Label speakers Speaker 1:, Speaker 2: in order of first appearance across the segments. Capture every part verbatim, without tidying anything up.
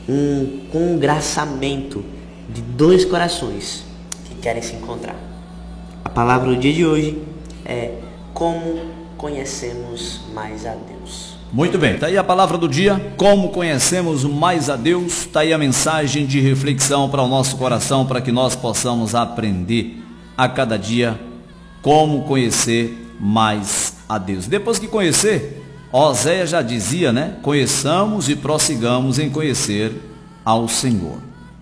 Speaker 1: um congraçamento de dois corações que querem se encontrar. A palavra do dia de hoje é como conhecemos mais a Deus.
Speaker 2: Muito bem, está aí a palavra do dia, como conhecemos mais a Deus. Está aí a mensagem de reflexão para o nosso coração, para que nós possamos aprender a cada dia como conhecer mais a Deus. Depois que conhecer, Oséias já dizia, né? Conheçamos e prossigamos em conhecer ao Senhor.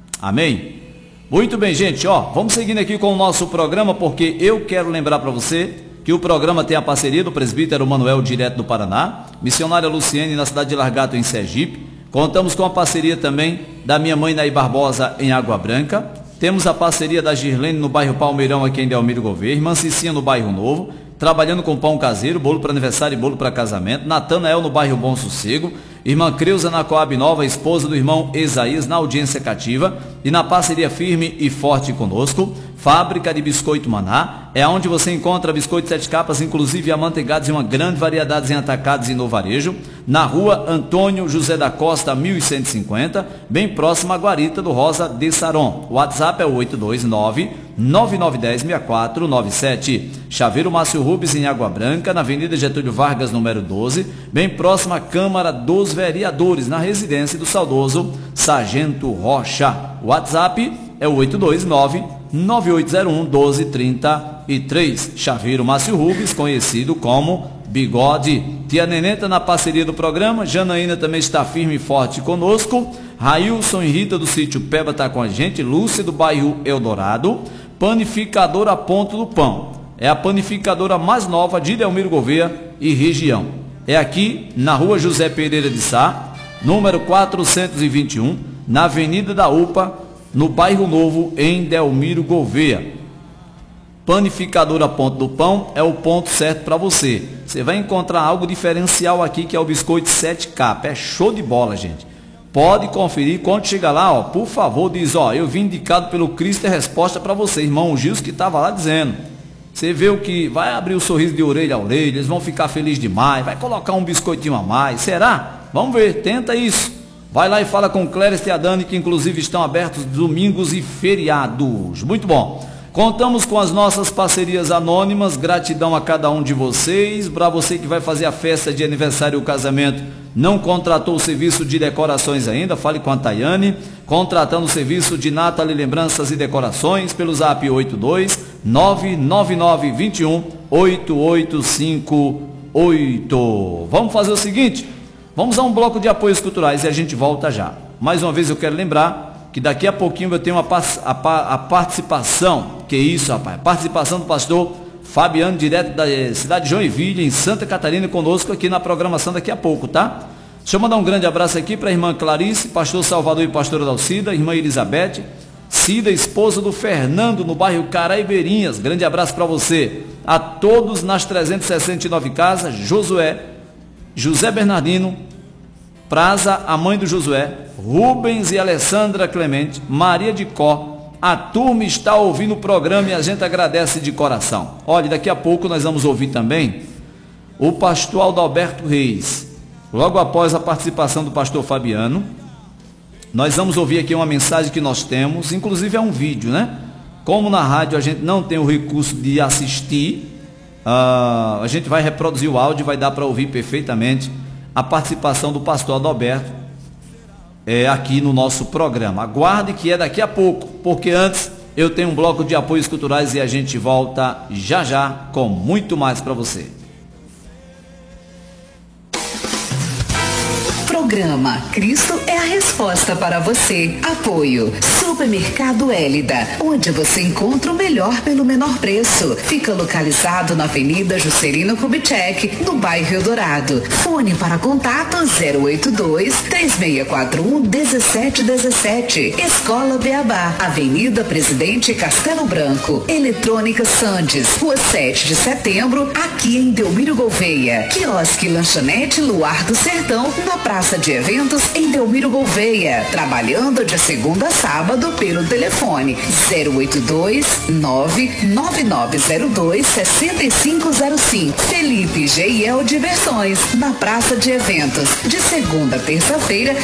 Speaker 2: Amém? Muito bem, gente, ó, vamos seguindo aqui com o nosso programa, porque eu quero lembrar para você que o programa tem a parceria do presbítero Manuel, direto do Paraná, missionária Luciene, na cidade de Largato, em Sergipe. Contamos com a parceria também da minha mãe, Naí Barbosa, em Água Branca. Temos a parceria da Girlene, no bairro Palmeirão, aqui em Delmiro Gouveia. Irmã Cicinha, no bairro Novo, trabalhando com pão caseiro, bolo para aniversário e bolo para casamento. Natanael, no bairro Bom Sossego. Irmã Creuza, na Coab Nova, esposa do irmão Esaías, na audiência cativa. E na parceria firme e forte conosco, Fábrica de Biscoito Maná, é onde você encontra biscoitos sete capas, inclusive amanteigados, e uma grande variedade em atacados e no varejo, na rua Antônio José da Costa, mil cento e cinquenta, bem próximo à Guarita do Rosa de Saron. O WhatsApp é o oito dois nove, nove nove um zero, seis quatro nove sete. Chaveiro Márcio Rubens, em Água Branca, na Avenida Getúlio Vargas, número doze, bem próximo à Câmara dos Vereadores, na residência do saudoso Sargento Rocha. O WhatsApp é o oito dois nove, nove oito zero um, um dois três três. Chaveiro Márcio Rubens, conhecido como Bigode. Tia Neneta na parceria do programa. Janaína também está firme e forte conosco. Railson e Rita do sítio Peba está com a gente. Lúcia do bairro Eldorado. Panificadora Ponto do Pão. É a panificadora mais nova de Delmiro Gouveia e região. É aqui na rua José Pereira de Sá, número quatrocentos e vinte e um, na Avenida da UPA, no bairro Novo, em Delmiro Gouveia. Panificadora Ponto do Pão é o ponto certo para você. Você vai encontrar algo diferencial aqui, que é o biscoito sete capa. É show de bola, gente. Pode conferir. Quando chegar lá, ó, por favor, diz, ó, eu vim indicado pelo Cristo, é resposta para você, irmão Gils, que estava lá dizendo. Você vê o que vai abrir o sorriso de orelha a orelha, eles vão ficar felizes demais, vai colocar um biscoitinho a mais. Será? Vamos ver, tenta isso. Vai lá e fala com Cléris e a Dani, que inclusive estão abertos domingos e feriados. Muito bom. Contamos com as nossas parcerias anônimas. Gratidão a cada um de vocês. Para você que vai fazer a festa de aniversário ou casamento, não contratou o serviço de decorações ainda, fale com a Tayane. Contratando o serviço de Nathalie Lembranças e Decorações pelo zap oito dois nove nove nove dois um oito oito cinco oito. Vamos fazer o seguinte, vamos a um bloco de apoios culturais e a gente volta já. Mais uma vez eu quero lembrar que daqui a pouquinho eu tenho a, a, a participação, que isso, rapaz, participação do pastor Fabiano, direto da cidade de Joinville, em Santa Catarina, conosco aqui na programação daqui a pouco, tá? Deixa eu mandar um grande abraço aqui para a irmã Clarice, pastor Salvador e pastora Dalcida, irmã Elizabeth, Cida, esposa do Fernando, no bairro Caraibeirinhas. Grande abraço para você. A todos nas trezentas e sessenta e nove casas, Josué, José Bernardino, Praza, a mãe do Josué, Rubens e Alessandra Clemente, Maria de Có. A turma está ouvindo o programa e a gente agradece de coração. Olha, daqui a pouco nós vamos ouvir também o pastor Adalberto Reis. Logo após a participação do pastor Fabiano, nós vamos ouvir aqui uma mensagem que nós temos, inclusive é um vídeo, né? Como na rádio a gente não tem o recurso de assistir, uh, a gente vai reproduzir o áudio e vai dar para ouvir perfeitamente a participação do pastor Adalberto é, aqui no nosso programa. Aguarde que é daqui a pouco, porque antes eu tenho um bloco de apoios culturais e a gente volta já já com muito mais para você.
Speaker 3: Programa Cristo é a resposta para você. Apoio Supermercado Hélida, onde você encontra o melhor pelo menor preço. Fica localizado na Avenida Juscelino Kubitschek, no bairro Eldorado. Fone para contato zero oito dois, três seis quatro um, um sete um sete. Escola Beabá, Avenida Presidente Castelo Branco. Eletrônica Sandes, Rua sete de setembro, aqui em Delmiro Gouveia. Quiosque Lanchonete Luar do Sertão, na Praça de Eventos em Delmiro Gouveia, trabalhando de segunda a sábado pelo telefone zero oito dois, nove nove nove zero dois, seis cinco zero cinco. Felipe G I L Diversões, na Praça de Eventos, de segunda a terça-feira,